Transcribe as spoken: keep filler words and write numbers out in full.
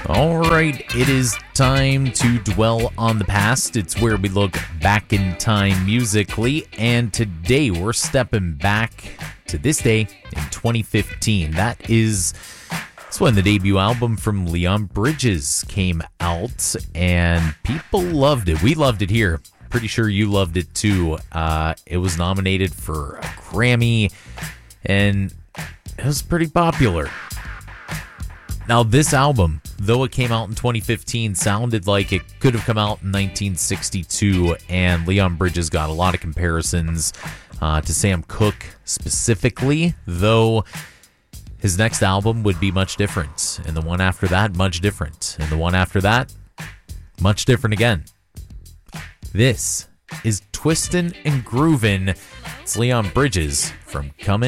All right, it is time to dwell on the past. It's where we look back in time musically, and today we're stepping back to this day in twenty fifteen. That is that's when the debut album from Leon Bridges came out, and people loved it. We loved it here. Pretty sure you loved it too. Uh, it was nominated for a Grammy, and it was pretty popular. Now, this album, though it came out in twenty fifteen, sounded like it could have come out in nineteen sixty-two, and Leon Bridges got a lot of comparisons uh, to Sam Cooke specifically, though his next album would be much different, and the one after that, much different, and the one after that, much different again. This is Twistin' and Groovin'. It's Leon Bridges from Come